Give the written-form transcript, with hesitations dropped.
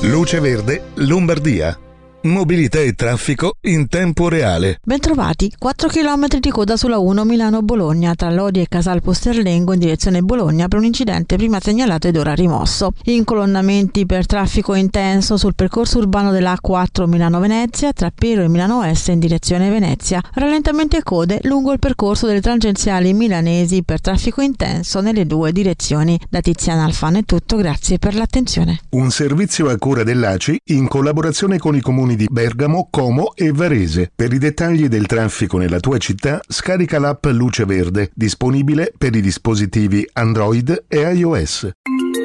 Luce Verde, Lombardia. Mobilità e traffico in tempo reale. Bentrovati, 4 km di coda sulla 1 Milano-Bologna tra Lodi e Casal Posterlengo in direzione Bologna per un incidente prima segnalato ed ora rimosso. Incolonnamenti per traffico intenso sul percorso urbano della A4 Milano-Venezia tra Pero e Milano Est in direzione Venezia. Rallentamenti e code lungo il percorso delle tangenziali milanesi per traffico intenso nelle due direzioni. Da Tiziana Alfano è tutto, grazie per l'attenzione. Un servizio a cura dell'ACI in collaborazione con i comuni di Bergamo, Como e Varese. Per i dettagli del traffico nella tua città, scarica l'app Luce Verde, disponibile per i dispositivi Android e iOS.